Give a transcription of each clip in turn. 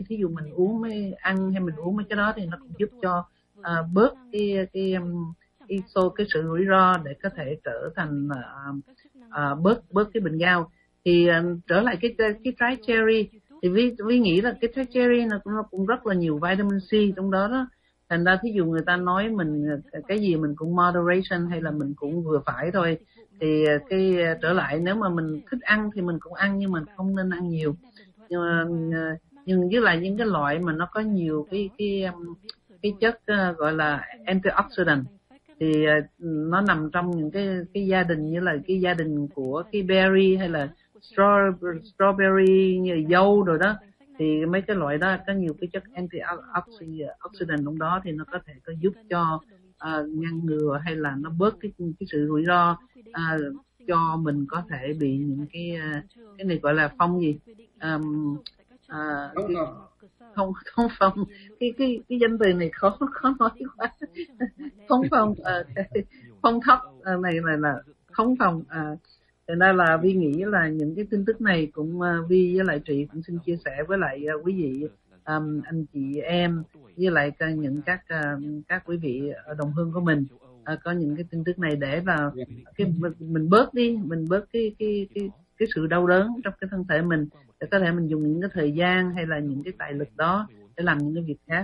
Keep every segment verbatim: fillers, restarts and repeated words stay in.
thí dụ mình uống mấy ăn hay mình uống mấy cái đó thì nó cũng giúp cho uh, bớt cái cái cái, cái, cái sự rủi ro để có thể trở thành uh, uh, bớt bớt cái bệnh gout. Thì uh, trở lại cái cái trái cherry thì vi vi nghĩ là cái trái cherry nó cũng nó cũng rất là nhiều vitamin C trong đó đó. Thành ra thí dụ người ta nói mình cái gì mình cũng moderation hay là mình cũng vừa phải thôi, thì cái trở lại nếu mà mình thích ăn thì mình cũng ăn, nhưng mình không nên ăn nhiều. Nhưng mà, nhưng với lại những cái loại mà nó có nhiều cái cái cái chất uh, gọi là antioxidant thì uh, nó nằm trong những cái cái gia đình như là cái gia đình của cái berry hay là strawberry, strawberry như là dâu rồi đó, thì mấy cái loại đó có nhiều cái chất antioxidant trong đó thì nó có thể có giúp cho uh, ngăn ngừa hay là nó bớt cái cái sự rủi ro uh, cho mình có thể bị những cái uh, cái này gọi là phong gì um, uh, không không phong cái cái cái danh từ này khó khó nói quá không phong uh, phong thấp uh, này này là không phong. uh, Thế nên là Vi nghĩ là những cái tin tức này cũng uh, Vi với lại chị cũng xin chia sẻ với lại uh, quý vị, um, anh chị em với lại uh, những các uh, các quý vị ở đồng hương của mình uh, có những cái tin tức này để là cái mình bớt đi, mình bớt cái cái cái cái sự đau đớn trong cái thân thể mình, để có thể mình dùng những cái thời gian hay là những cái tài lực đó để làm những cái việc khác.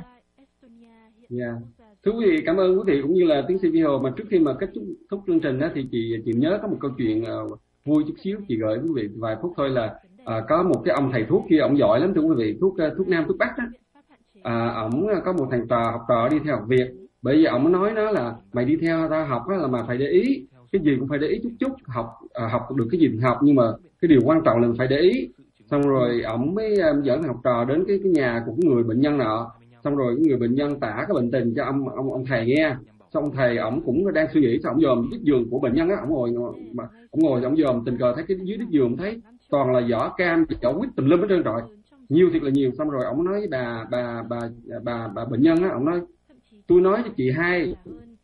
Yeah. Thưa quý vị, cảm ơn quý vị cũng như là tiến sĩ Vi Hồ. Mà trước khi mà kết thúc chương trình đó thì chị chị nhớ có một câu chuyện uh, vui chút xíu, chị gửi quý vị vài phút thôi. Là à, có một cái ông thầy thuốc kia, ông giỏi lắm thưa quý vị, thuốc thuốc nam thuốc bắc đó. À, ổng có một thằng trò học trò đi theo học Việt, bởi vì ổng nói nó là mày đi theo ta học là mà phải để ý, cái gì cũng phải để ý chút chút, học à, học được cái gì thì học, nhưng mà cái điều quan trọng là phải để ý. Xong rồi ổng mới um, dẫn học trò đến cái cái nhà của cái người bệnh nhân nọ, xong rồi cái người bệnh nhân tả cái bệnh tình cho ông ông ông thầy nghe. Xong thầy ổng cũng đang suy nghĩ, xong ổng dòm chiếc giường của bệnh nhân á, ổng ngồi mà ổng ngồi ổng dòm, tình cờ thấy cái dưới chiếc giường thấy toàn là vỏ cam, vỏ quýt tùm lum hết trơn rồi, nhiều thiệt là nhiều. Xong rồi ổng nói với bà bà bà bà bà bệnh nhân á, ổng nói tôi nói cho chị hai,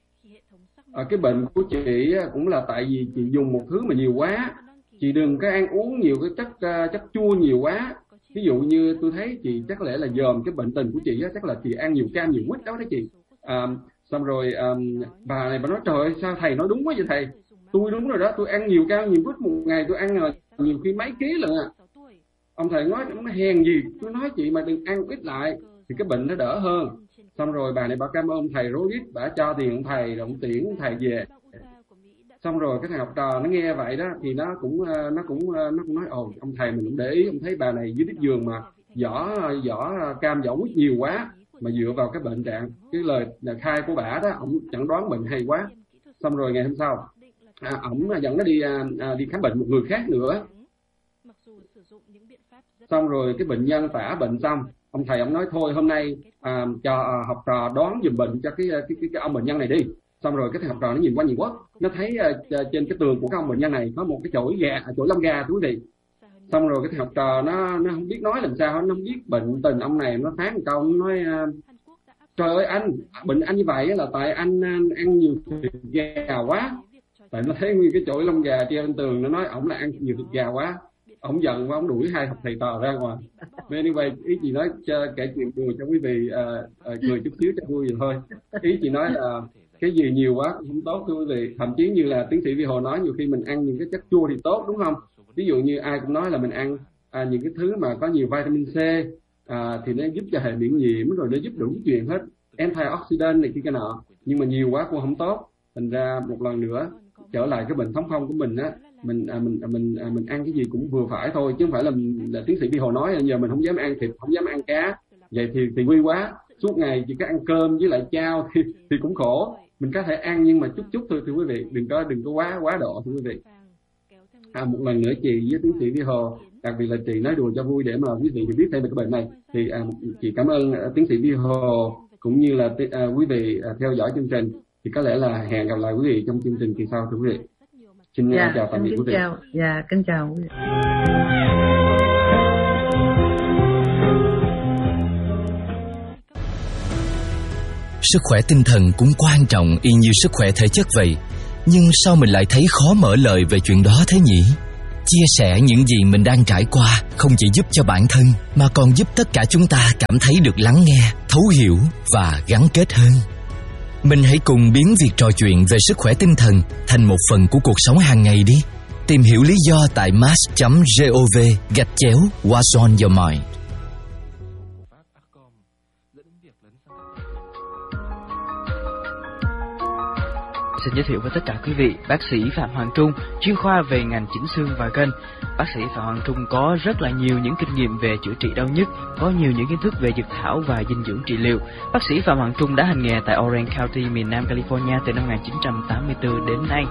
à, cái bệnh của chị cũng là tại vì chị dùng một thứ mà nhiều quá, chị đừng có ăn uống nhiều cái chất uh, chất chua nhiều quá. Ví dụ như tôi thấy chị chắc lẽ là dòm cái bệnh tình của chị á, chắc là chị ăn nhiều cam nhiều quýt đó đấy chị. À, xong rồi um, bà này bà nói trời ơi, sao thầy nói đúng quá vậy thầy, tôi đúng rồi đó, tôi ăn nhiều cam nhiều quýt, một ngày tôi ăn là nhiều khi mấy ký lận à. Ông thầy nói nó hèn gì, tôi nói chị mà đừng ăn ít lại thì cái bệnh nó đỡ hơn. Xong rồi bà này bà cảm ơn thầy rối rít, bà cho tiền ông thầy rồi ông tiễn ông thầy về. Xong rồi cái thằng học trò nó nghe vậy đó thì nó cũng nó cũng nó cũng nói ồ, ông thầy mình cũng để ý, ông thấy bà này dưới đít giường mà vỏ vỏ cam vỏ quýt nhiều quá, mà dựa vào cái bệnh trạng cái lời khai của bả đó, ông chẩn đoán bệnh hay quá. Xong rồi ngày hôm sau à, ổng dẫn nó đi à, đi khám bệnh một người khác nữa. Xong rồi cái bệnh nhân tả bệnh xong, ông thầy ông nói thôi hôm nay à, cho à, học trò đoán giùm bệnh cho cái cái, cái cái ông bệnh nhân này đi. Xong rồi cái thằng học trò nó nhìn qua nhìn quất, nó thấy uh, trên cái tường của cái ông bệnh nhân này có một cái chổi gà, chổi lông gà thú vị. Xong rồi cái thằng học trò nó nó không biết nói làm sao, nó không biết bệnh tình ông này, nó phán một câu, nó nói uh, trời ơi anh, bệnh anh như vậy là tại anh uh, ăn nhiều thịt gà quá. Tại nó thấy nguyên cái chổi lông gà treo trên tường, nó nói ổng là ăn nhiều thịt gà quá. Ổng giận quá, ổng đuổi hai học thầy trò ra ngoài. Anyway, ý chị nói cho, kể chuyện cười cho quý vị uh, uh, cười chút xíu cho vui vậy thôi. Ý chị nói là cái gì nhiều quá cũng không tốt thưa quý vị. Thậm chí như là tiến sĩ Vi Hồ nói, nhiều khi mình ăn những cái chất chua thì tốt đúng không? Ví dụ như ai cũng nói là mình ăn à, những cái thứ mà có nhiều vitamin C à, thì nó giúp cho hệ miễn nhiễm, rồi nó giúp đủ chuyện hết, antioxidant này kia cái nọ. Nhưng mà nhiều quá cũng không tốt. Thành ra một lần nữa trở lại cái bệnh thống phong của mình á, mình à, mình à, mình à, mình ăn cái gì cũng vừa phải thôi, chứ không phải là, là tiến sĩ Vi Hồ nói giờ mình không dám ăn thịt, không dám ăn cá, vậy thì thì nguy quá. Suốt ngày chỉ có ăn cơm với lại chao thì thì cũng khổ. Mình có thể ăn nhưng mà chút chút thôi thưa quý vị, đừng có đừng có quá quá độ thưa quý vị. À, một lần nữa chị với tiến sĩ Vi Hồ, đặc biệt là chị nói đùa cho vui để mà quý vị biết thêm về cái bệnh này, thì à, chị cảm ơn uh, tiến sĩ Vi Hồ cũng như là uh, quý vị uh, theo dõi chương trình. Thì có lẽ là hẹn gặp lại quý vị trong chương trình kỳ sau thưa quý vị. Xin dạ, uh, chào tạm biệt quý vị. Chào, dạ, kính chào quý vị. Sức khỏe tinh thần cũng quan trọng y như sức khỏe thể chất vậy. Nhưng sao mình lại thấy khó mở lời về chuyện đó thế nhỉ? Chia sẻ những gì mình đang trải qua không chỉ giúp cho bản thân mà còn giúp tất cả chúng ta cảm thấy được lắng nghe, thấu hiểu và gắn kết hơn. Mình hãy cùng biến việc trò chuyện về sức khỏe tinh thần thành một phần của cuộc sống hàng ngày đi. Tìm hiểu lý do tại mass chấm gov gạch chéo What's on your mind. Xin giới thiệu với tất cả quý vị, bác sĩ Phạm Hoàng Trung, chuyên khoa về ngành chỉnh xương và gân. Bác sĩ Phạm Hoàng Trung có rất là nhiều những kinh nghiệm về chữa trị đau nhức, có nhiều những kiến thức về dược thảo và dinh dưỡng trị liệu. Bác sĩ Phạm Hoàng Trung đã hành nghề tại Orange County, miền Nam California từ năm một nghìn chín trăm tám mươi tư đến nay.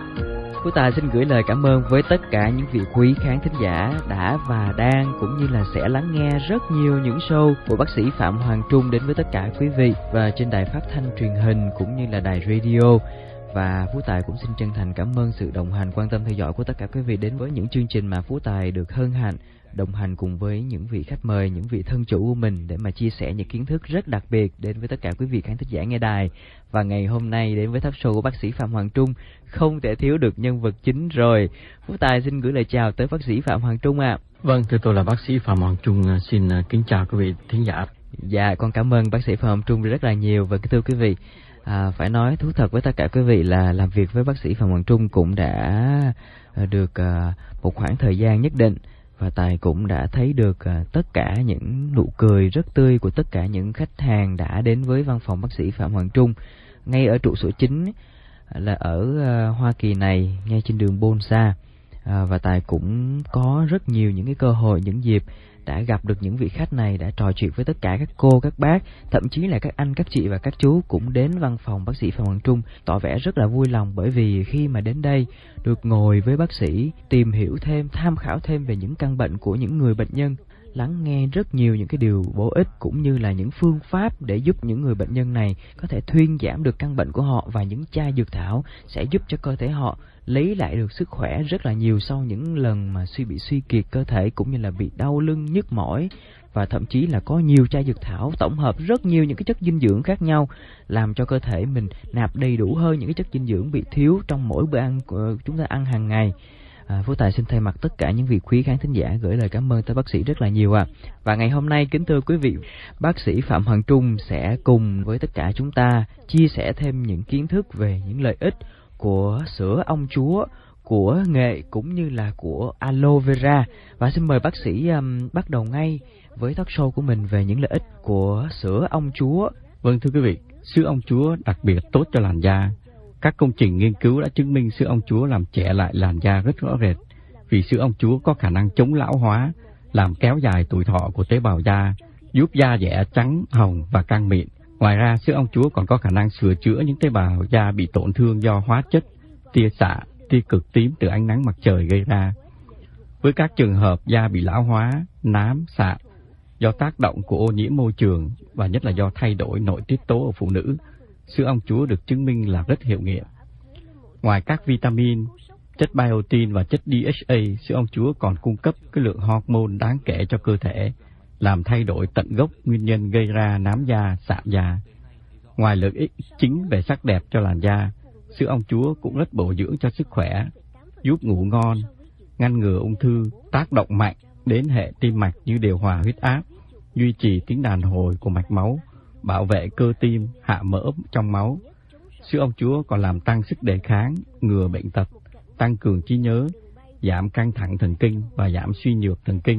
Phú Tài xin gửi lời cảm ơn với tất cả những vị quý khán thính giả đã và đang cũng như là sẽ lắng nghe rất nhiều những show của bác sĩ Phạm Hoàng Trung đến với tất cả quý vị và trên đài phát thanh truyền hình cũng như là đài radio. Và Phú Tài cũng xin chân thành cảm ơn sự đồng hành, quan tâm theo dõi của tất cả quý vị đến với những chương trình mà Phú Tài được hân hạnh đồng hành cùng với những vị khách mời, những vị thân chủ của mình để mà chia sẻ những kiến thức rất đặc biệt đến với tất cả quý vị khán thính giả nghe đài. Và ngày hôm nay đến với talk show của bác sĩ Phạm Hoàng Trung không thể thiếu được nhân vật chính rồi. Phú Tài xin gửi lời chào tới bác sĩ Phạm Hoàng Trung ạ. À. Vâng, thưa tôi là bác sĩ Phạm Hoàng Trung, xin kính chào quý vị thính giả. Dạ, con cảm ơn bác sĩ Phạm Hoàng Trung rất là nhiều. Và thưa quý vị, À, phải nói thú thật với tất cả quý vị là làm việc với bác sĩ Phạm Hoàng Trung cũng đã được à, một khoảng thời gian nhất định, và Tài cũng đã thấy được à, tất cả những nụ cười rất tươi của tất cả những khách hàng đã đến với văn phòng bác sĩ Phạm Hoàng Trung ngay ở trụ sở chính là ở à, Hoa Kỳ này, ngay trên đường Bonsa. À, và Tài cũng có rất nhiều những cái cơ hội, những dịp đã gặp được những vị khách này, đã trò chuyện với tất cả các cô, các bác, thậm chí là các anh, các chị và các chú cũng đến văn phòng bác sĩ Phạm Hoàng Trung, tỏ vẻ rất là vui lòng bởi vì khi mà đến đây được ngồi với bác sĩ, tìm hiểu thêm, tham khảo thêm về những căn bệnh của những người bệnh nhân, lắng nghe rất nhiều những cái điều bổ ích cũng như là những phương pháp để giúp những người bệnh nhân này có thể thuyên giảm được căn bệnh của họ, và những chai dược thảo sẽ giúp cho cơ thể họ lấy lại được sức khỏe rất là nhiều sau những lần mà suy bị suy kiệt cơ thể cũng như là bị đau lưng, nhức mỏi. Và thậm chí là có nhiều chai dược thảo tổng hợp rất nhiều những cái chất dinh dưỡng khác nhau làm cho cơ thể mình nạp đầy đủ hơn những cái chất dinh dưỡng bị thiếu trong mỗi bữa ăn của chúng ta ăn hàng ngày. À, Phú Tài xin thay mặt tất cả những vị quý khán thính giả gửi lời cảm ơn tới bác sĩ rất là nhiều ạ. À. Và ngày hôm nay kính thưa quý vị, bác sĩ Phạm Hoàng Trung sẽ cùng với tất cả chúng ta chia sẻ thêm những kiến thức về những lợi ích của sữa ong chúa, của nghệ cũng như là của aloe vera. Và xin mời bác sĩ um, bắt đầu ngay với talk show của mình về những lợi ích của sữa ong chúa. Vâng thưa quý vị, sữa ong chúa đặc biệt tốt cho làn da. Các công trình nghiên cứu đã chứng minh sữa ong chúa làm trẻ lại làn da rất rõ rệt, vì sữa ong chúa có khả năng chống lão hóa, làm kéo dài tuổi thọ của tế bào da, giúp da dẻ trắng, hồng và căng mịn. Ngoài ra, sữa ong chúa còn có khả năng sửa chữa những tế bào da bị tổn thương do hóa chất, tia xạ, tia cực tím từ ánh nắng mặt trời gây ra. Với các trường hợp da bị lão hóa, nám, sạm do tác động của ô nhiễm môi trường và nhất là do thay đổi nội tiết tố ở phụ nữ, sữa ong chúa được chứng minh là rất hiệu nghiệm. Ngoài các vitamin, chất biotin và chất đê hát a, sữa ong chúa còn cung cấp cái lượng hormone đáng kể cho cơ thể, làm thay đổi tận gốc nguyên nhân gây ra nám da, sạm da. Ngoài lợi ích chính về sắc đẹp cho làn da, sữa ong chúa cũng rất bổ dưỡng cho sức khỏe, giúp ngủ ngon, ngăn ngừa ung thư, tác động mạnh đến hệ tim mạch như điều hòa huyết áp, duy trì tính đàn hồi của mạch máu, bảo vệ cơ tim, hạ mỡ trong máu. Sữa ong chúa còn làm tăng sức đề kháng, ngừa bệnh tật, tăng cường trí nhớ, giảm căng thẳng thần kinh và giảm suy nhược thần kinh.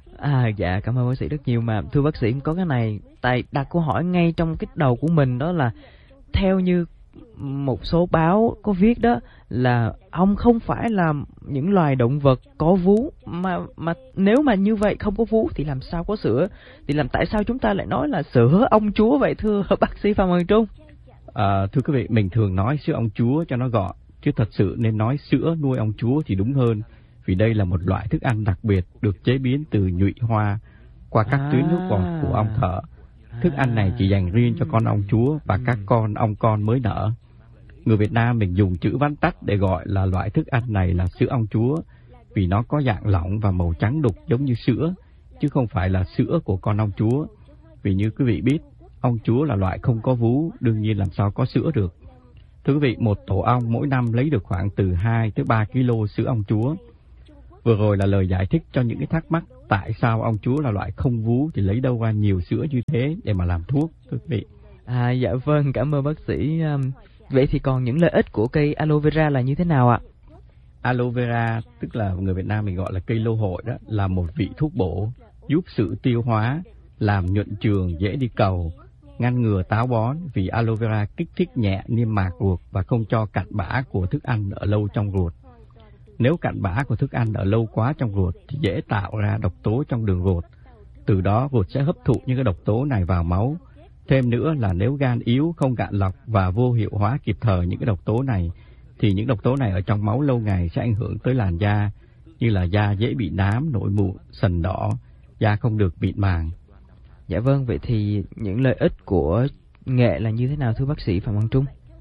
À dạ, cảm ơn bác sĩ rất nhiều. Mà thưa bác sĩ, có cái này Tài đặt câu hỏi ngay trong cái đầu của mình, đó là theo như một số báo có viết đó là ong không phải là những loài động vật có vú, mà mà nếu mà như vậy không có vú thì làm sao có sữa, thì làm tại sao chúng ta lại nói là sữa ong chúa vậy thưa bác sĩ Phạm Hoàng Trung? À, thưa quý vị, mình thường nói sữa ong chúa cho nó gọn, chứ thật sự nên nói sữa nuôi ong chúa thì đúng hơn, vì đây là một loại thức ăn đặc biệt được chế biến từ nhụy hoa qua các à. tuyến nước bọt của ong thở. Thức ăn này chỉ dành riêng cho con ong chúa và các con ong con mới nở. Người Việt Nam mình dùng chữ vắn tắt để gọi là loại thức ăn này là sữa ong chúa, vì nó có dạng lỏng và màu trắng đục giống như sữa, chứ không phải là sữa của con ong chúa. Vì như quý vị biết, ong chúa là loại không có vú, đương nhiên làm sao có sữa được. Thưa quý vị, một tổ ong mỗi năm lấy được khoảng từ hai tới ba ki lô sữa ong chúa. Vừa rồi là lời giải thích cho những cái thắc mắc tại sao ông chúa là loại không vú thì lấy đâu ra nhiều sữa như thế để mà làm thuốc, thưa quý vị. À, dạ vâng, cảm ơn bác sĩ. Vậy thì còn những lợi ích của cây aloe vera là như thế nào ạ? Aloe vera, tức là người Việt Nam mình gọi là cây lô hội đó, là một vị thuốc bổ, giúp sự tiêu hóa, làm nhuận trường, dễ đi cầu, ngăn ngừa táo bón, vì aloe vera kích thích nhẹ niêm mạc ruột và không cho cặn bã của thức ăn ở lâu trong ruột. Nếu cặn bã của thức ăn ở lâu quá trong ruột thì dễ tạo ra độc tố trong đường ruột. Từ đó ruột sẽ hấp thụ những cái độc tố này vào máu. Thêm nữa là nếu gan yếu, không cạn lọc và vô hiệu hóa kịp thời những cái độc tố này, thì những độc tố này ở trong máu lâu ngày sẽ ảnh hưởng tới làn da, như là da dễ bị nám, nổi mụn, sần đỏ, da không được mịn màng. Dạ vâng, vậy thì những lợi ích của nghệ là như thế nào thưa bác sĩ Phạm Hoàng Trung?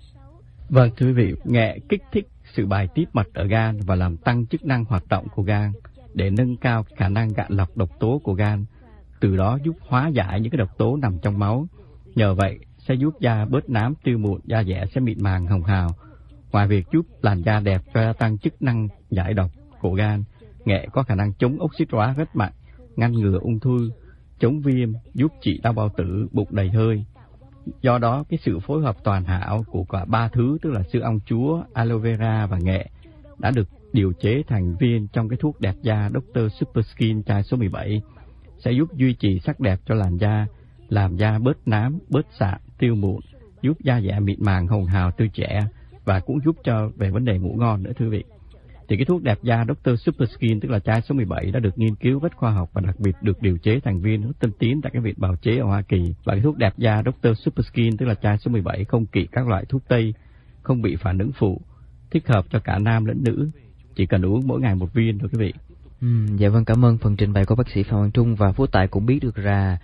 Vâng, thưa quý vị, nghệ kích thích sự bài tiết mật ở gan và làm tăng chức năng hoạt động của gan để nâng cao khả năng gạn lọc độc tố của gan, từ đó giúp hóa giải những cái độc tố nằm trong máu. Nhờ vậy sẽ giúp da bớt nám tiêu mụn, da dẻ sẽ mịn màng hồng hào. Ngoài việc giúp làn da đẹp và gia tăng chức năng giải độc của gan, nghệ có khả năng chống oxit hóa rất mạnh, ngăn ngừa ung thư, chống viêm, giúp trị đau bao tử, bụng đầy hơi. Do đó, cái sự phối hợp toàn hảo của cả ba thứ, tức là sữa ong chúa, aloe vera và nghệ, đã được điều chế thành viên trong cái thuốc đẹp da doctor Super Skin chai số mười bảy, sẽ giúp duy trì sắc đẹp cho làn da, làm da bớt nám, bớt sạm, tiêu mụn, giúp da dẻ mịn màng, hồng hào, tươi trẻ và cũng giúp cho về vấn đề ngủ ngon nữa thưa quý vị. Thì cái thuốc đẹp da doctor Super Skin, tức là chai số mười bảy, đã được nghiên cứu rất khoa học và đặc biệt được điều chế thành viên rất tân tiến tại cái viện bào chế ở Hoa Kỳ. Và cái thuốc đẹp da doctor Super Skin, tức là chai số mười bảy, không kỵ các loại thuốc tây, không bị phản ứng phụ, thích hợp cho cả nam lẫn nữ, chỉ cần uống mỗi ngày một viên thôi quý vị. Ừ, dạ vâng, cảm ơn phần trình bày của bác sĩ Phạm Hoàng Trung. Và Phú Tài cũng biết được ra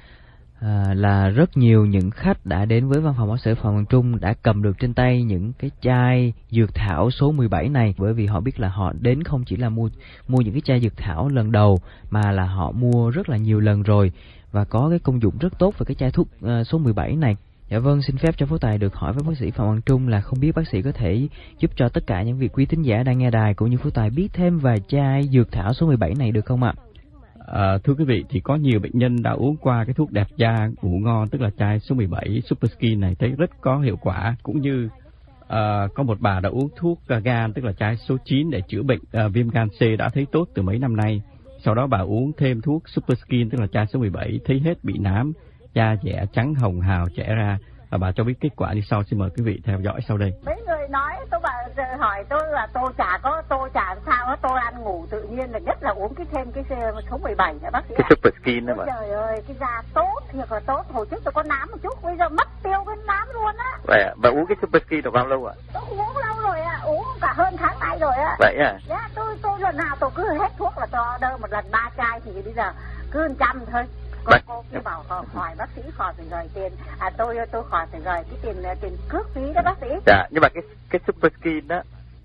à, là rất nhiều những khách đã đến với văn phòng bác sĩ Phạm Hoàng Trung đã cầm được trên tay những cái chai dược thảo số mười bảy này, bởi vì họ biết là họ đến không chỉ là mua mua những cái chai dược thảo lần đầu mà là họ mua rất là nhiều lần rồi và có cái công dụng rất tốt về cái chai thuốc uh, số mười bảy này. Dạ vâng, xin phép cho Phú Tài được hỏi với bác sĩ Phạm Hoàng Trung là không biết bác sĩ có thể giúp cho tất cả những vị quý thính giả đang nghe đài cũng như Phú Tài biết thêm về chai dược thảo số mười bảy này được không ạ? À, thưa quý vị, thì có nhiều bệnh nhân đã uống qua cái thuốc đẹp da ngủ ngon, tức là chai số mười bảy Super Skin này, thấy rất có hiệu quả. Cũng như à, có một bà đã uống thuốc gan, tức là chai số chín để chữa bệnh à, viêm gan C, đã thấy tốt từ mấy năm nay. Sau đó bà uống thêm thuốc Super Skin, tức là chai số mười bảy, thấy hết bị nám, da dẻ trắng hồng hào trẻ ra. Và bà cho biết kết quả như sau, xin mời quý vị theo dõi sau đây. Mấy người nói tôi bà hỏi tôi là tôi chả có tôi chả sao đó, tôi ăn ngủ tự nhiên là nhất là uống cái thêm cái số mười bảy nữa bác sĩ. Cái Super Skin đó mà. Trời ơi, cái da tốt thiệt là tốt. Hồi trước tôi có nám một chút, bây giờ mất tiêu cái nám luôn á. Vậy à? Bà uống cái Super Skin được bao lâu ạ? À? Tôi uống lâu rồi ạ, à. Uống cả hơn tháng nay rồi ạ. À. Vậy à? Dạ, tôi tôi lần nào tôi cứ hết thuốc là tôi order một lần ba chai thì bây giờ cứ một trăm thôi. Cô, cô cứ bảo hỏi bác sĩ khỏi phải gửi tiền, à tôi tôi khỏi phải gửi cái tiền tiền cước phí đó bác sĩ. Dạ, nhưng mà cái cái Super Skin đó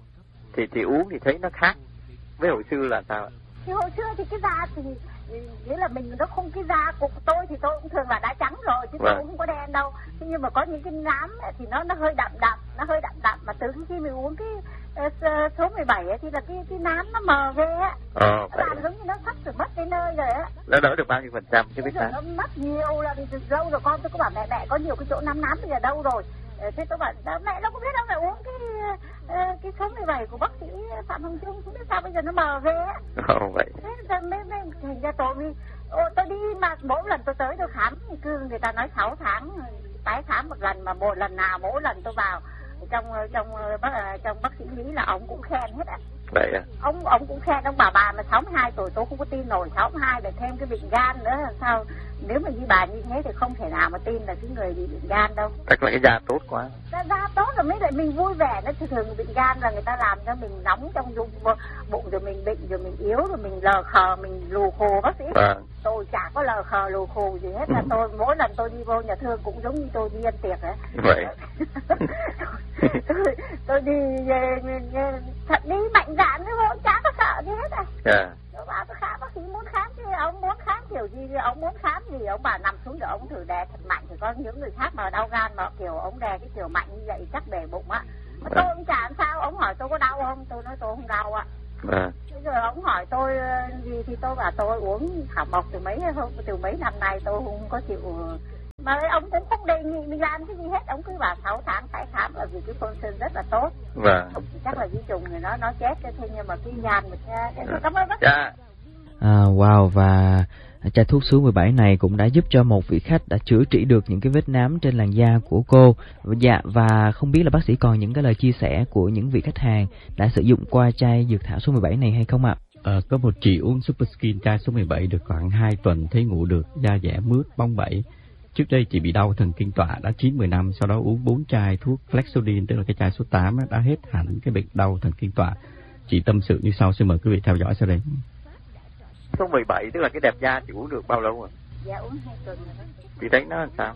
thì thì uống thì thấy nó khác với hồi xưa là sao? Thì hồi xưa thì cái da thì nghĩa là mình nó không, cái da của tôi thì tôi cũng thường là đã trắng rồi chứ vâng. Tôi cũng không có đen đâu. Thế nhưng mà có những cái nám thì nó nó hơi đậm đậm, nó hơi đậm đậm mà từ khi mình uống cái uh, số mười bảy ấy, thì là cái cái nám nó mờ ghê á. Ờ, nó làm giống như nó sắp sửa mất cái nơi rồi á. Nó đỡ được bao nhiêu phần trăm chứ biết sao? Nó mất nhiều lần từ lâu rồi con, tôi có bảo mẹ mẹ có nhiều cái chỗ nám nám bây giờ đâu rồi. Thế tôi bảo mẹ nó cũng biết đâu, mẹ uống cái uh, cái số mười bảy của bác sĩ Phạm Hoàng Trung, không biết sao bây giờ nó mờ ghê á. Ồ vậy. Thế giờ mới mới thành ra tôi đi, ô, tôi đi mà mỗi lần tôi tới tôi khám thì cứ người ta nói sáu tháng tái khám một lần, mà một lần nào mỗi lần tôi vào trong trong bác trong bác sĩ Lý là ông cũng khen hết á. Vậy à? Ông ông cũng khen, ông bảo bà mà sáu mươi hai tuổi tôi không có tin nổi, sáu mươi hai để thêm cái bệnh gan nữa là sao? Nếu mà như bà như thế thì không thể nào mà tin là cái người bị bệnh gan đâu. Chắc là cái da tốt quá. Da, da tốt rồi mới lại mình vui vẻ, nó thường bệnh gan là người ta làm cho mình nóng trong bụng rồi mình bệnh rồi mình yếu rồi mình lờ khờ mình lù khù bác sĩ. Vâng. Tôi chả có lờ khờ lù khù gì hết, là tôi mỗi lần tôi đi vô nhà thương cũng giống như tôi đi ăn tiệc ấy. Vậy. tôi, tôi đi thật đi mạnh dạn với vô chả có sợ gì hết à. Yeah. Tôi bảo tôi khám bác sĩ muốn khám chứ ông muốn khám kiểu gì, ông muốn khám gì ông bà nằm xuống để ông thử đè thật mạnh, thì có những người khác mà đau gan mà kiểu ông đè cái kiểu mạnh như vậy chắc bể bụng á. Mà tôi cũng chả làm sao, ông hỏi tôi có đau không, tôi nói tôi không đau ạ. À. Bây giờ ông hỏi tôi gì thì tôi bảo tôi uống thảo mộc từ mấy hôm từ mấy năm nay tôi không có chịu, mà ông cũng không đề nghị mình làm cái gì hết, ông cứ bảo sáu tháng tái khám là vì cái phân sinh rất là tốt. Vâng. Chắc là vi trùng thì nó nó chết thế, nhưng mà cái gan mình cảm ơn bác. Dạ. À, wow, và chai thuốc số mười bảy này cũng đã giúp cho một vị khách đã chữa trị được những cái vết nám trên làn da của cô. Dạ, và không biết là bác sĩ còn những cái lời chia sẻ của những vị khách hàng đã sử dụng qua chai dược thảo số mười bảy này hay không ạ? À, có một chị uống Super Skin chai số mười bảy được khoảng hai tuần thấy ngủ được, da dẻ mướt, bong bẩy. Trước đây chị bị đau thần kinh tọa đã chín mười năm, sau đó uống bốn chai thuốc Flexodin, tức là cái chai số tám đã hết hẳn cái bệnh đau thần kinh tọa. Chị tâm sự như sau, xin mời quý vị theo dõi sau đây. Số mười bảy tức là cái đẹp da chị uống được bao lâu rồi? Dạ uống hai tuần rồi đó. Chị thấy nó làm sao?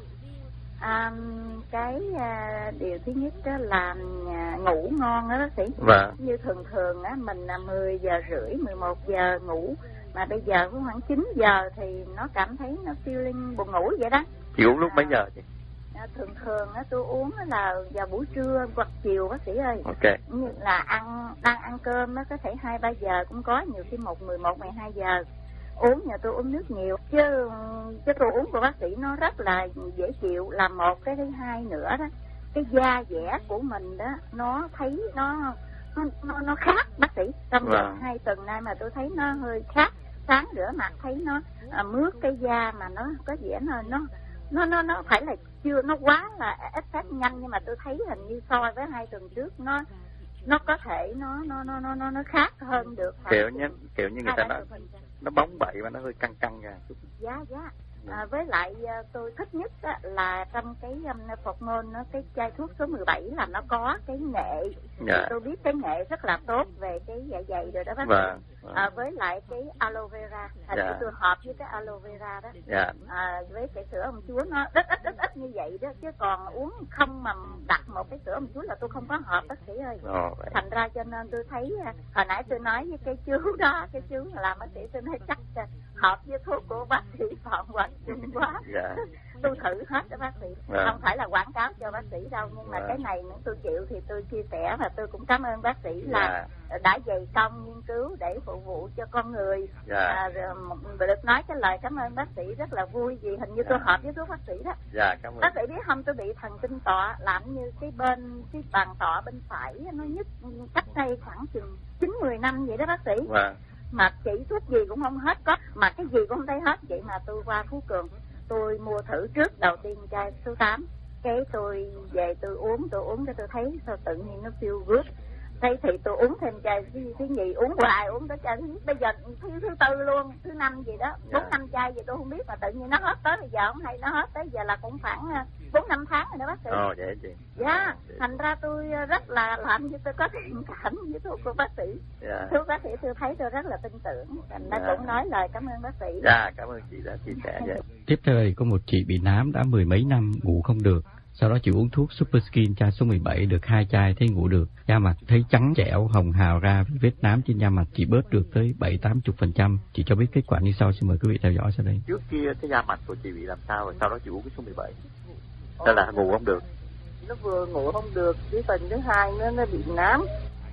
À, cái à, điều thứ nhất đó là à, ngủ ngon đó bác sĩ. Vâng. Như thường thường á mình là mười giờ rưỡi, mười một giờ ngủ, mà bây giờ khoảng chín giờ thì nó cảm thấy nó feeling buồn ngủ vậy đó. Chị uống lúc mấy giờ chị? À, thường thường á tôi uống là vào buổi trưa hoặc chiều bác sĩ ơi. Ok. Như là ăn đang ăn cơm nó có thể hai ba giờ cũng có, nhiều khi một mười một mười hai giờ. Uống nhà tôi uống nước nhiều, chứ chứ tôi uống của bác sĩ nó rất là dễ chịu. Là một cái thứ hai nữa đó, cái da dẻ của mình đó nó thấy nó nó nó, nó khác bác sĩ. Trong vòng wow. hai tuần nay mà tôi thấy nó hơi khác. Sáng rửa mặt thấy nó à, mướt cái da mà nó có vẻ nó nó nó nó nó phải là chưa nó quá là effect nhanh, nhưng mà tôi thấy hình như so với hai tuần trước nó nó có thể nó nó nó nó nó nó khác hơn được. Kiểu như kiểu như người ta nói nó bóng bẩy và nó hơi căng căng ra. Dạ dạ. À, với lại tôi thích nhất á, là trong cái um, phột môn nó cái chai thuốc số mười bảy là nó có cái nghệ. Dạ. Tôi biết cái nghệ rất là tốt về cái dạ dày rồi đó bác sĩ. Vâng. À, với lại cái aloe vera, hình dạ. như tôi hợp với cái aloe vera đó. Dạ. À, với cái sữa ông chúa nó ít ít ít ít như vậy đó, chứ còn uống không mà đặt một cái sữa ông chúa là tôi không có hợp bác sĩ ơi. Ồ, thành ra cho nên tôi thấy hồi nãy tôi nói với cái chú đó, cái chú làm bác sĩ tôi nói chắc hợp với thuốc của bác sĩ Phạm Hoàng Trung quá. Dạ. Tôi thử hết đó bác sĩ. Dạ. Không phải là quảng cáo cho bác sĩ đâu, nhưng mà dạ. cái này nếu tôi chịu thì tôi chia sẻ, và tôi cũng cảm ơn bác sĩ là dạ. đã dày công nghiên cứu để phục vụ cho con người. Dạ. À, được nói cái lời cảm ơn bác sĩ rất là vui, vì hình như dạ. tôi hợp với thuốc bác sĩ đó. Dạ, cảm ơn. Bác sĩ biết không, tôi bị thần kinh tọa, làm như cái bên cái bàn tọa bên phải nó nhức cách đây khoảng chừng chín mười năm vậy đó bác sĩ. Dạ. Mà chỉ thuốc gì cũng không hết, có mà cái gì cũng không thấy hết. Vậy mà tôi qua Phú Cường, tôi mua thử trước đầu tiên chai số tám, cái tôi về tôi uống tôi uống cái tôi thấy sao tự nhiên nó feel good. Thế thì tôi uống thêm chai thứ, thứ nhì, uống hoài uống tới chai thứ, bây giờ thứ thứ tư luôn, thứ năm gì đó, bốn năm chai gì tôi không biết, mà tự nhiên nó hết tới bây giờ không hay, nó hết tới giờ là cũng khoảng bốn năm tháng rồi đó bác sĩ. Ồ vậy chị. Dạ, thành ra tôi rất là làm như tôi có thiện cảm với thuốc của bác sĩ. Dạ. Thuốc bác sĩ tôi thấy tôi rất là tin tưởng, thành ra dạ. cũng nói lời cảm ơn bác sĩ. Dạ, cảm ơn chị đã chia sẻ vậy. Tiếp theo đây có một chị bị nám đã mười mấy năm ngủ không được. Sau đó chị uống thuốc Super Skin chai số mười bảy được hai chai thấy ngủ được, da mặt thấy trắng trẻo, hồng hào ra, vết nám trên da mặt chị bớt được tới bảy tám chục phần trăm. Chị cho biết kết quả như sau, xin mời quý vị theo dõi sau đây. Trước kia cái da mặt của chị bị làm sao rồi sau đó chị uống cái số mười bảy? Đó là ngủ không được. Nó vừa ngủ không được, cái phần thứ hai nó nó bị nám.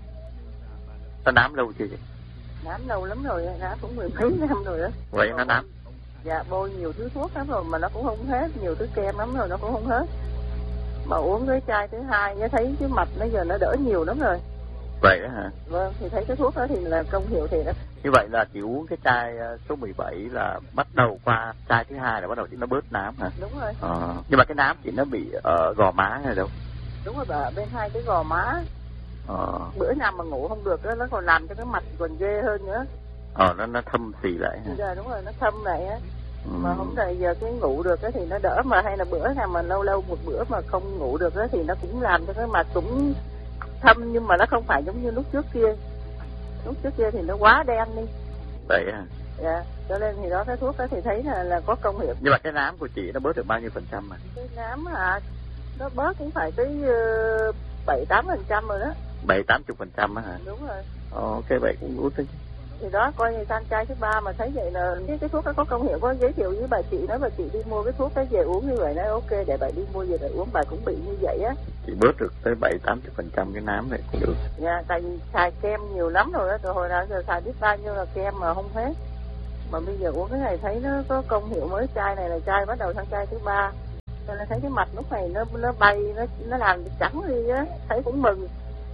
Nó nám lâu chưa vậy? Nám lâu lắm rồi, nám cũng mười mấy năm rồi đó. Vậy nó nám? Dạ, bôi nhiều thứ thuốc lắm rồi mà nó cũng không hết, nhiều thứ kem lắm rồi nó cũng không hết. Mà uống cái chai thứ hai nó thấy cái mặt bây giờ nó đỡ nhiều lắm rồi. Vậy đó hả? Vâng, thì thấy cái thuốc đó thì là công hiệu thì đó. Như vậy là chị uống cái chai số mười bảy là bắt đầu qua chai thứ hai là bắt đầu chị nó bớt nám hả? Đúng rồi. Ờ. Nhưng mà cái nám chị nó bị ở gò má hay đâu? Đúng rồi bà, bên hai cái gò má. Ờ. Bữa nào mà ngủ không được đó, nó còn làm cho cái mặt còn ghê hơn nữa. Ờ, nó nó thâm xì lại hả? Dạ đúng rồi, nó thâm lại á. Ừ. Mà không đợi giờ cái ngủ được á thì nó đỡ, mà hay là bữa nào mà lâu lâu một bữa mà không ngủ được á thì nó cũng làm cho cái mặt cũng thâm, nhưng mà nó không phải giống như lúc trước kia. Lúc trước kia thì nó quá đen đi. Vậy à? Dạ, cho nên thì đó cái thuốc đó thì thấy là là có công hiệu. Nhưng mà cái nám của chị nó bớt được bao nhiêu phần trăm mà? Cái nám hả? Nó bớt cũng phải tới bảy tám phần trăm rồi đó. Bảy tám chục phần trăm á hả? Đúng rồi. Ồ, cái vậy cũng út thôi. Thì đó, coi như sang trai thứ ba mà thấy vậy là cái, cái thuốc đó có công hiệu, có giới thiệu với bà chị, nói bà chị đi mua cái thuốc đó về uống như vậy, nói ok để bà đi mua về để uống, bà cũng bị như vậy á. Chị bớt được tới bảy tám mươi phần trăm cái nám này cũng được. Dạ, tại vì xài kem nhiều lắm rồi á, từ hồi nào giờ xài biết bao nhiêu là kem mà không hết. Mà bây giờ uống cái này thấy nó có công hiệu, mới chai này là chai bắt đầu sang chai thứ ba. Cho nên thấy cái mặt lúc này nó nó bay, nó nó làm trắng đi á, thấy cũng mừng.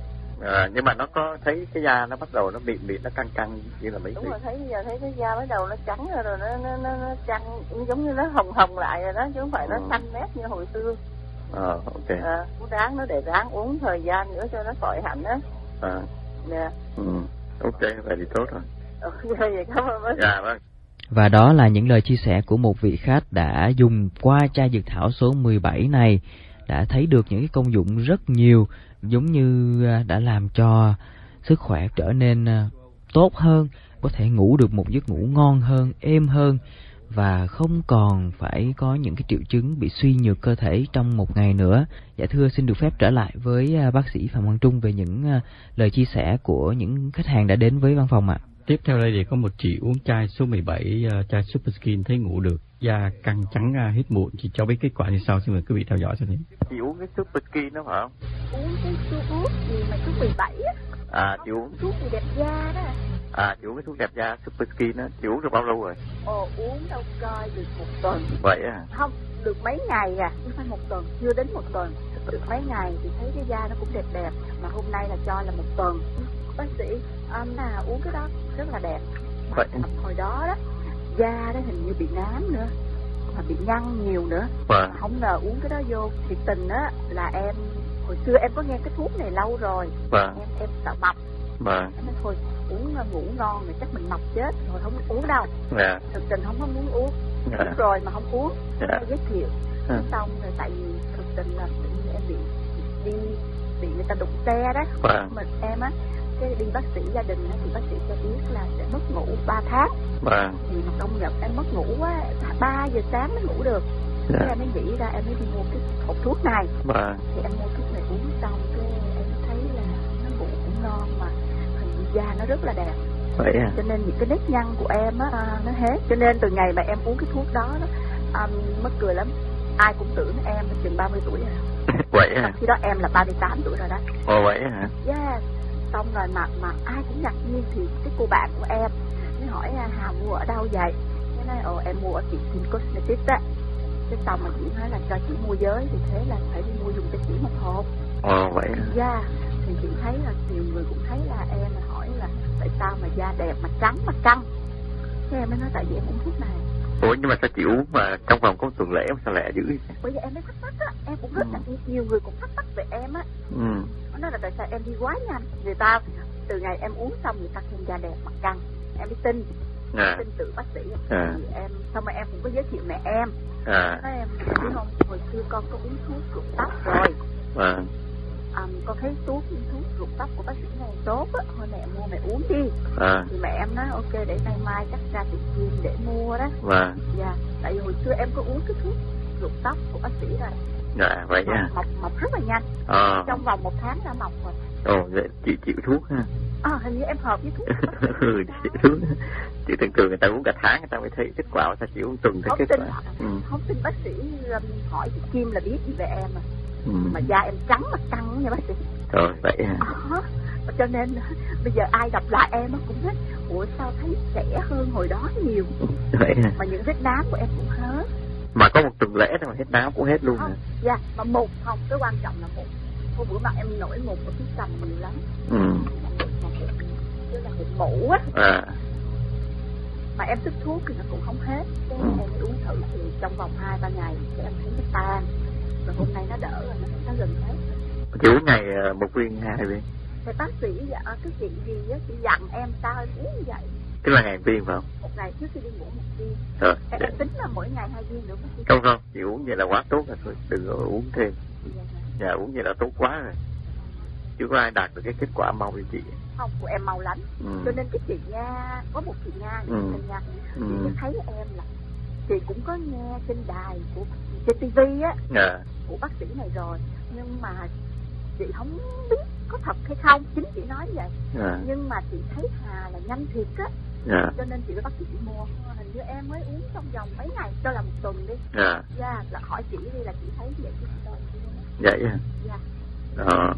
À, nhưng mà nó có thấy cái da nó bắt đầu nó mịn mịn, nó căng căng như là mấy. Đúng rồi, thấy bây giờ thấy cái da bắt đầu nó trắng rồi, rồi nó nó nó, nó trắng giống như nó hồng hồng lại rồi đó, chứ không phải nó xanh nét như hồi xưa. Ờ, ok. À, uống ráng nó để ráng uống thời gian nữa cho nó khỏi hẳn á. À. Dạ. Ừ. Ok, vậy thì tốt rồi. Ừ, vậy cảm ơn bác. Dạ vâng. Và đó là những lời chia sẻ của một vị khách đã dùng qua chai dược thảo số mười bảy này, đã thấy được những cái công dụng rất nhiều, giống như đã làm cho sức khỏe trở nên tốt hơn, có thể ngủ được một giấc ngủ ngon hơn, êm hơn và không còn phải có những cái triệu chứng bị suy nhược cơ thể trong một ngày nữa. Dạ thưa, xin được phép trở lại với bác sĩ Phạm Hoàng Trung về những lời chia sẻ của những khách hàng đã đến với văn phòng ạ. Tiếp theo đây thì có một chị uống chai số mười bảy, uh, chai Super Skin thấy ngủ được, da căng trắng, uh, hết mụn. Chị cho biết kết quả như sau, xin mời quý vị theo dõi cho thấy. Chị uống cái Super Skin đó phải không? Uống cái thuốc gì mà số mười bảy á. À, chị uống thuốc gì đẹp da đó. À, chị uống cái thuốc đẹp da Super Skin đó, chị uống được bao lâu rồi? Ồ, uống đâu coi được một tuần. Vậy à? Không, được mấy ngày à, không phải một tuần, chưa đến một tuần. Được mấy ngày thì thấy cái da nó cũng đẹp đẹp, mà hôm nay là cho là một tuần. Bác sĩ, um, là uống cái đó rất là đẹp. Vậy. Hồi đó đó, da đó hình như bị nám nữa, mà bị nhăn nhiều nữa. Vâng. Không ngờ uống cái đó vô, thiệt tình á là em, hồi xưa em có nghe cái thuốc này lâu rồi. Vâng. Em, em sợ mập. Vâng. Em nói thôi, uống ngủ ngon rồi chắc mình mập chết, rồi không uống đâu. Dạ. Thực tình không có muốn uống. Dạ. Uống rồi mà không uống. Dạ. Em giới thiệu. Ừ. Xong rồi tại vì thực tình là tự nhiên em bị đi bị người ta đụng xe đó. Vâng. Mình em á, cái đi bác sĩ gia đình á, thì bác sĩ cho biết là sẽ mất ngủ ba tháng. Vâng. Thì mà công nhận em mất ngủ quá, ba giờ sáng mới ngủ được. Dạ. Thế em mới nghĩ ra em mới đi mua cái hộp thuốc này. Vâng. Thì em mua thuốc này uống xong cái em thấy là nó ngủ cũng ngon, mà hình như da nó rất là đẹp. Vậy à? Cho nên những cái nếp nhăn của em á nó hết. Cho nên từ ngày mà em uống cái thuốc đó, đó um, mắc cười lắm, ai cũng tưởng em chừng ba mươi tuổi rồi. Vậy à? Khi đó em là ba mươi tám tuổi rồi đó. Ồ vậy hả? Yeah. Xong rồi mà mà ai cũng ngạc nhiên, thì cái cô bạn của em mới hỏi Hà mua ở đâu vậy? Cái nói ồ em mua ở chị Kim Cosmetics á. Cái xong mà chị nói là cho chị mua giới, thì thế là phải đi mua dùng cho chị một hộp. Ồ vậy hả? Yeah. Thì chị thấy là nhiều người cũng thấy là em hỏi là tại sao mà da đẹp mà trắng mà căng. Thế em mới nói tại vì em uống thuốc này. Ủa nhưng mà sao chị uống mà trong vòng có tuần lễ sao lẹ dữ? Bởi vì em mới thắc mắc á, em cũng rất là ừ. nhiều người cũng thắc mắc về em á. Ừ. Nó nói là tại sao em đi quá nhanh. Người ta từ ngày em uống xong người ta khen da đẹp mặt căng. Em mới tin. À. Tin tự bác sĩ. À. Thì em xong rồi em cũng có giới thiệu mẹ em. À. Nói em em biết không, hồi xưa con có uống thuốc rụng tóc rồi. À. Um, con thấy thuốc thuốc rụng tóc của bác sĩ này tốt á, thôi mẹ mua mẹ uống đi. À. Thì mẹ em nói ok để nay mai chắc ra tiệm kim để mua đó. Vâng. Dạ, tại vì hồi xưa em có uống cái thuốc rụng tóc của bác sĩ rồi. Dạ vậy à? Mọc mọc rất là nhanh. À. Trong vòng một tháng đã mọc rồi. Ồ vậy chị chịu thuốc ha? À, hình như em hợp với thuốc. Ừ, chịu thuốc. Chị thường thường người ta uống cả tháng người ta mới thấy kết quả, sao chị uống tuần thấy kết quả? Ừ. Không tin bác sĩ hỏi chị Kim là biết gì về em à. Ừ. Mà da em trắng mà căng nha bác sĩ. Rồi vậy à? À, cho nên bây giờ ai gặp lại em cũng nói ủa sao thấy trẻ hơn hồi đó nhiều. Vậy à? Mà những vết nám của em cũng hết. Mà có một tuần lễ thôi mà hết nám cũng hết luôn không, hả? Dạ, mà một không, cái quan trọng là một. Hôm bữa mà em nổi một ở phía cầm nhiều lắm. Ừ. Chứ là một mũ á. À. Mà em thức thuốc thì nó cũng không hết. Cái ừ. em uống thử thì trong vòng hai ba ngày thì em thấy nó tan. Rồi hôm nay nó đỡ rồi, nó, nó gần hết. Chị uống ngày một viên hai viên? Thì bác sĩ dạ, cái chuyện gì á, chị dặn em sao em uống như vậy. Tức là ngày viên phải không? Một ngày trước khi đi ngủ một viên. Rồi. Em, em tính là mỗi ngày hai viên nữa bác sĩ. Không không, chị uống vậy là quá tốt rồi, thôi đừng có uống thêm. Dạ, dạ uống vậy là tốt quá rồi. Chứ có ai đạt được cái kết quả mau như chị? Không, của em mau lắm. Ừ. Cho nên cái chị Nga, có một chị Nga, ừ. chị Nga, chị ừ. thấy em là chị cũng có nghe trên đài của trên ti vi á, dạ. của bác sĩ này rồi, nhưng mà chị không biết có thật hay không, chính chị nói vậy. Yeah. Nhưng mà chị thấy Hà là nhanh thiệt á. Yeah. Cho nên chị mới bắt chị mua. Hình như em mới uống trong vòng mấy ngày, cho là một tuần đi. Yeah. Dạ, là hỏi chị đi là chị thấy vậy chứ sao. Vậy à? Dạ. Ờ.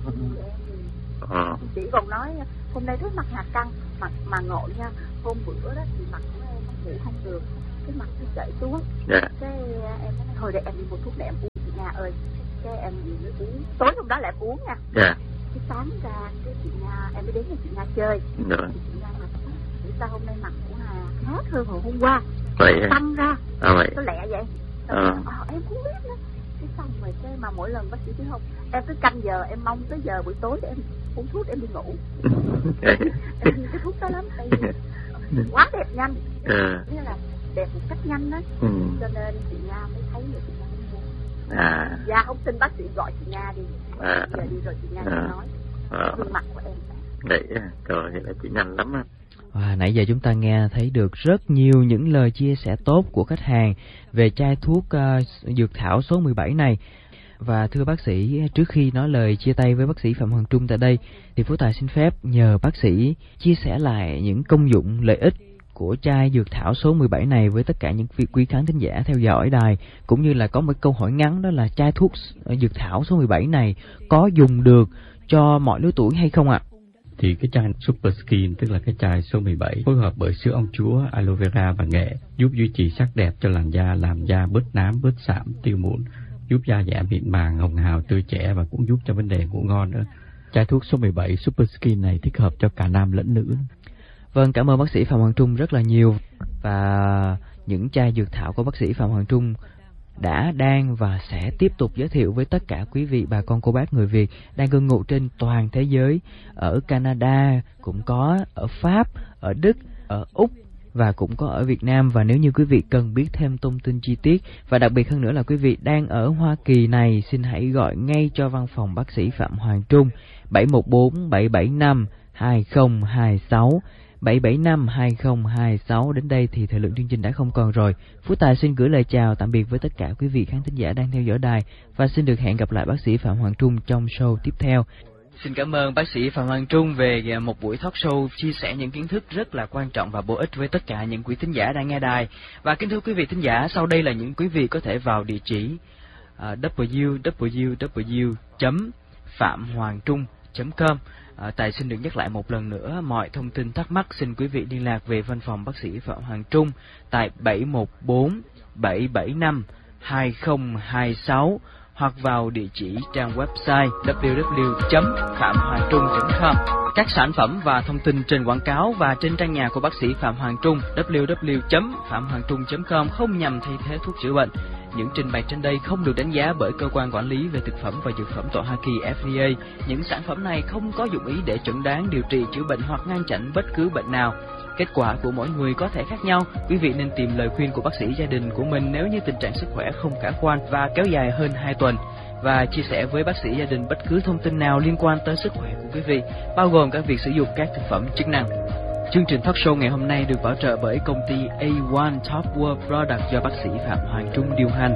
Ờ. Chị còn nói hôm nay thấy mặt Hà căng, mặt mà ngộ nha. Hôm bữa đó thì mặt của em ngủ không được, cái mặt nó chảy xuống. Yeah. Cái em nói thôi để em đi mua thuốc để em uống chị Nga ơi. Cái em uống, tối hôm đó là em uống nha. Yeah. Cái sáng ra cái chị Nga em mới đến với chị Nga chơi. Rồi. Thì chị Nga mặt thì sao hôm nay mặt của Hà khác hơn hồi hôm qua. Vậy à? Tăng ra. À vậy. Nó lẹ vậy. Ờ. À, em không biết nữa. Cái xong rồi cái mà mỗi lần bác sĩ chứ không, em cứ canh giờ em mong tới giờ buổi tối để em uống thuốc để em đi ngủ. Em yêu cái thuốc đó lắm, tại vì quá đẹp nhanh. Ừ. Nghĩa là đẹp một cách nhanh đó. Ừ. Cho nên chị Nga mới thấy được chị Nga mới mua. À. Dạ không tin bác sĩ gọi chị Nga đi. À. Giờ đi rồi chị Nga À. nói. À. Gương mặt của em. Vậy à, trời vậy là chị nhanh lắm á. À, nãy giờ chúng ta nghe thấy được rất nhiều những lời chia sẻ tốt của khách hàng về chai thuốc uh, dược thảo số mười bảy này. Và thưa bác sĩ, trước khi nói lời chia tay với bác sĩ Phạm Hoàng Trung tại đây, thì Phú Tài xin phép nhờ bác sĩ chia sẻ lại những công dụng, lợi ích của chai dược thảo số mười bảy này với tất cả những quý khán thính giả theo dõi đài, cũng như là có một câu hỏi ngắn, đó là chai thuốc dược thảo số mười bảy này có dùng được cho mọi lứa tuổi hay không ạ? Thì cái chai Super Skin, tức là cái chai số mười bảy, phối hợp bởi sữa ong chúa, aloe vera và nghệ, giúp duy trì sắc đẹp cho làn da, làm da bớt nám, bớt sạm, tiêu mụn, giúp da giảm mịn màng, hồng hào, tươi trẻ và cũng giúp cho vấn đề ngủ ngon nữa. Chai thuốc số mười bảy Super Skin này thích hợp cho cả nam lẫn nữ. Vâng, cảm ơn bác sĩ Phạm Hoàng Trung rất là nhiều. Và những chai dược thảo của bác sĩ Phạm Hoàng Trung đã, đang và sẽ tiếp tục giới thiệu với tất cả quý vị bà con cô bác người Việt đang cư ngụ trên toàn thế giới. Ở Canada cũng có, ở Pháp, ở Đức, ở Úc và cũng có ở Việt Nam. Và nếu như quý vị cần biết thêm thông tin chi tiết và đặc biệt hơn nữa là quý vị đang ở Hoa Kỳ này, xin hãy gọi ngay cho văn phòng bác sĩ Phạm Hoàng Trung bảy một bốn bảy bảy năm hai không hai sáu bảy bảy năm hai không hai sáu. Đến đây thì thời lượng chương trình đã không còn rồi. Phú Tài xin gửi lời chào tạm biệt với tất cả quý vị khán thính giả đang theo dõi đài và xin được hẹn gặp lại bác sĩ Phạm Hoàng Trung trong show tiếp theo. Xin cảm ơn bác sĩ Phạm Hoàng Trung về một buổi talk show chia sẻ những kiến thức rất là quan trọng và bổ ích với tất cả những quý thính giả đang nghe đài. Và kính thưa quý vị thính giả, sau đây là những quý vị có thể vào địa chỉ uh, w w w chấm phạm hoàng trung chấm com. À, Tài xin được nhắc lại một lần nữa, mọi thông tin thắc mắc xin quý vị liên lạc về văn phòng bác sĩ Phạm Hoàng Trung tại bảy một bốn bảy bảy năm hai không hai sáu hoặc vào địa chỉ trang website w w w chấm phạm hoàng trung chấm com. Các sản phẩm và thông tin trên quảng cáo và trên trang nhà của bác sĩ Phạm Hoàng Trung w w w chấm phạm hoàng trung chấm com không nhằm thay thế thuốc chữa bệnh. Những trình bày trên đây không được đánh giá bởi cơ quan quản lý về thực phẩm và dược phẩm tại Hoa Kỳ F D A. Những sản phẩm này không có dụng ý để chẩn đoán, điều trị, chữa bệnh hoặc ngăn chặn bất cứ bệnh nào. Kết quả của mỗi người có thể khác nhau. Quý vị nên tìm lời khuyên của bác sĩ gia đình của mình nếu như tình trạng sức khỏe không khả quan và kéo dài hơn hai tuần. Và chia sẻ với bác sĩ gia đình bất cứ thông tin nào liên quan tới sức khỏe của quý vị, bao gồm các việc sử dụng các thực phẩm chức năng. Chương trình talk show ngày hôm nay được bảo trợ bởi công ty A một Top World Product do bác sĩ Phạm Hoàng Trung điều hành.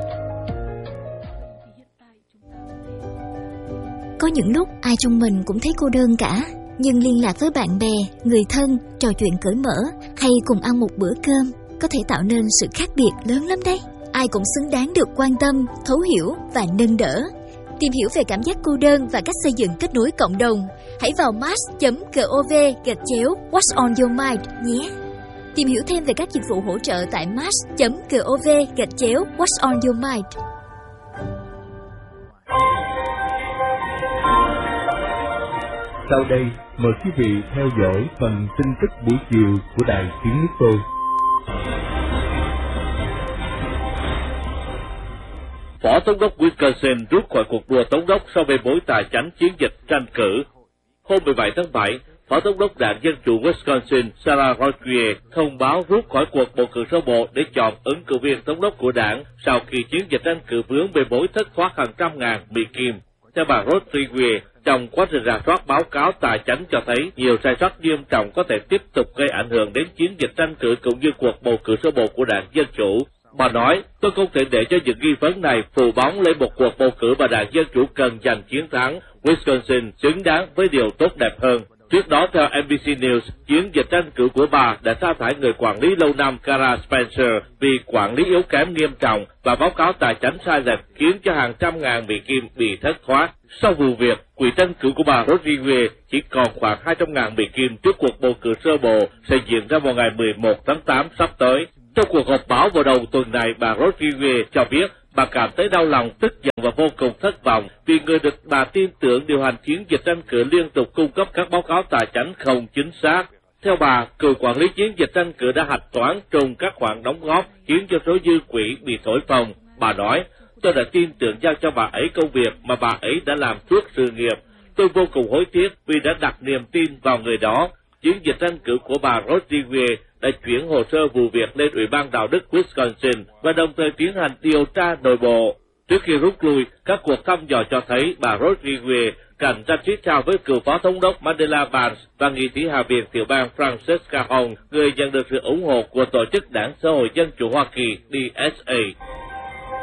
Có những lúc ai trong mình cũng thấy cô đơn cả, nhưng liên lạc với bạn bè, người thân, trò chuyện cởi mở hay cùng ăn một bữa cơm có thể tạo nên sự khác biệt lớn lắm đấy. Ai cũng xứng đáng được quan tâm, thấu hiểu và nâng đỡ. Tìm hiểu về cảm giác cô đơn và cách xây dựng kết nối cộng đồng, hãy vào match chấm gov gạch chéo What's on your mind nhé. Tìm hiểu thêm về các dịch vụ hỗ trợ tại match chấm gov gạch chéo What's on your mind. Sau đây, mời quý vị theo dõi phần tin tức buổi chiều của Đài Tiếng Nước Tôi. Phó Thống đốc Wisconsin rút khỏi cuộc đua Thống đốc sau bê bối tài chánh chiến dịch tranh cử. Hôm mười bảy tháng bảy, Phó Thống đốc Đảng Dân chủ Wisconsin Sarah Roquier thông báo rút khỏi cuộc bầu cử sơ bộ để chọn ứng cử viên Thống đốc của đảng sau khi chiến dịch tranh cử vướng bê bối thất thoát hàng trăm ngàn mỹ kim. Theo bà Roquier, trong quá trình rà soát báo cáo tài chánh cho thấy nhiều sai sót nghiêm trọng có thể tiếp tục gây ảnh hưởng đến chiến dịch tranh cử cũng như cuộc bầu cử sơ bộ của Đảng Dân chủ. Bà nói, tôi không thể để cho những nghi vấn này phủ bóng lên một cuộc bầu cử mà Đảng Dân chủ cần giành chiến thắng Wisconsin xứng đáng với điều tốt đẹp hơn. Trước đó, theo en bê xê News, chiến dịch tranh cử của bà đã sa thải người quản lý lâu năm Cara Spencer vì quản lý yếu kém nghiêm trọng và báo cáo tài chính sai lệch khiến cho hàng trăm ngàn Mỹ Kim bị thất thoát. Sau vụ việc, quỹ tranh cử của bà Rodriguez chỉ còn khoảng hai trăm ngàn Mỹ Kim trước cuộc bầu cử sơ bộ sẽ diễn ra vào ngày mười một tháng tám sắp tới. Trong cuộc họp báo vào đầu tuần này, bà Rodriguez cho biết bà cảm thấy đau lòng, tức giận và vô cùng thất vọng vì người được bà tin tưởng điều hành chiến dịch tranh cử liên tục cung cấp các báo cáo tài chính không chính xác. Theo bà, cựu quản lý chiến dịch tranh cử đã hạch toán trùng các khoản đóng góp khiến cho số dư quỹ bị thổi phồng. Bà nói, tôi đã tin tưởng giao cho bà ấy công việc mà bà ấy đã làm suốt sự nghiệp. Tôi vô cùng hối tiếc vì đã đặt niềm tin vào người đó. Chiến dịch tranh cử của bà Rodriguez đã chuyển hồ sơ vụ việc lên Ủy ban Đạo đức Wisconsin và đồng thời tiến hành điều tra nội bộ. Trước khi rút lui, các cuộc thăm dò cho thấy bà Rodriguez cạnh tranh xít sao với cựu phó thống đốc Mandela Vance và nghị sĩ Hạ viện tiểu bang Francesca Hong, người nhận được sự ủng hộ của Tổ chức Đảng Xã hội Dân chủ Hoa Kỳ D S A.